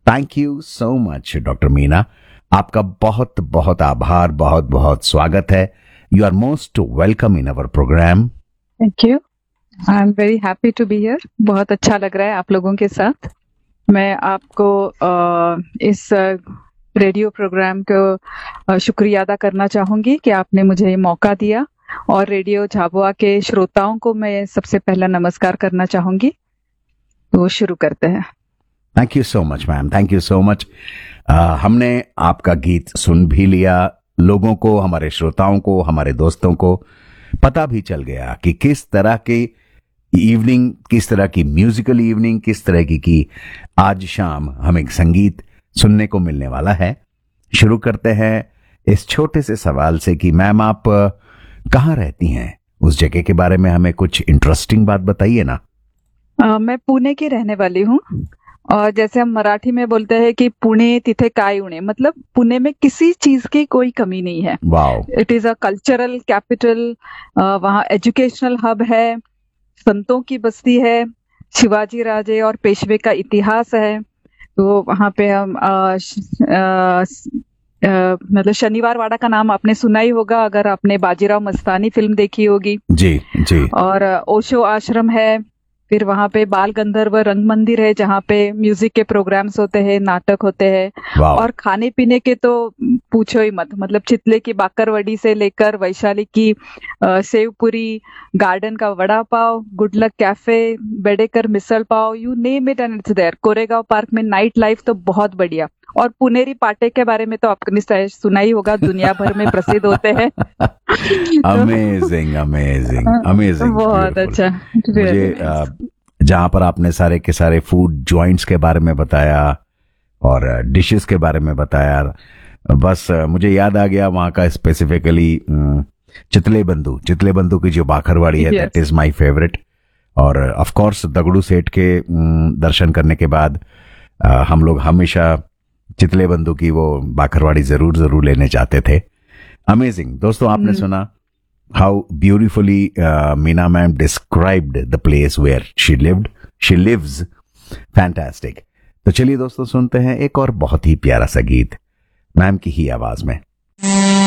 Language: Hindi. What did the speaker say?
Thank you so much doctor Meena. आपका बहुत बहुत आभार, बहुत बहुत स्वागत है। You are most welcome in our programme. Thank you. I am very happy to be here. बहुत अच्छा लग रहा है आप लोगों के साथ। मैं आपको इस रेडियो प्रोग्राम को शुक्रिया अदा करना चाहूंगी कि आपने मुझे ये मौका दिया, और रेडियो झाबुआ के श्रोताओं को मैं सबसे पहला नमस्कार करना चाहूंगी। तो शुरू करते हैं। Thank you so much ma'am, thank you so much. हमने आपका गीत सुन भी लिया। लोगों को, हमारे श्रोताओं को, हमारे दोस्तों को पता भी चल गया कि किस तरह की इवनिंग, किस तरह की म्यूजिकल इवनिंग, किस तरह की आज शाम हमें संगीत सुनने को मिलने वाला है। शुरू करते हैं इस छोटे से सवाल से कि मैम आप कहाँ रहती हैं? उस जगह के बारे में हमें कुछ इंटरेस्टिंग बात बताइए ना। मैं पुणे की रहने वाली हूँ, और जैसे हम मराठी में बोलते हैं कि पुणे तिथे काय उणे, मतलब पुणे में किसी चीज की कोई कमी नहीं है। Wow. It is a cultural capital. वहाँ एजुकेशनल हब है, संतों की बस्ती है, शिवाजी राजे और पेशवे का इतिहास है। तो वहाँ पे हम मतलब शनिवार वाड़ा का नाम आपने सुना ही होगा अगर आपने बाजीराव मस्तानी फिल्म देखी होगी। जी जी। और ओशो आश्रम है। फिर वहाँ पे बाल गंधर्व रंग मंदिर है, जहाँ पे म्यूजिक के प्रोग्राम्स होते हैं, नाटक होते हैं। वाओ। और खाने पीने के तो पूछो ही मत, मतलब चितले की बाकरवड़ी से लेकर वैशाली की सेव पूरी, गार्डन का vada pav, good luck cafe, Bedekar misal pav, you name it and it's there. Koregaon park में नाइट लाइफ तो बहुत बढ़िया। और पुनेरी पाटे के बारे में तो आपने शायद सुना ही होगा, दुनिया भर में प्रसिद्ध होते हैं। Amazing amazing amazing. बहुत अच्छा। मुझे जहाँ पर आपने सारे के सारे फूड जॉइंट्स के बारे में बताया और डिशेस के बारे में बताया, बस मुझे याद आ गया वहाँ का स्पेसिफिकली चितले बंधु की जो बाखरवाड़ी है, दैट इज माय फेवरेट। और ऑफ कोर्स दगड़ू सेठ के दर्शन करने के बाद हम लोग हमेशा चितले बंधु की वो बाखरवाड़ी जरूर लेने जाते थे। अमेजिंग। दोस्तों, आपने सुना how beautifully Meena ma'am described the place where she lives. Fantastic. तो चलिए दोस्तों, सुनते हैं एक और बहुत ही प्यारा सा गीत मैम की ही आवाज में।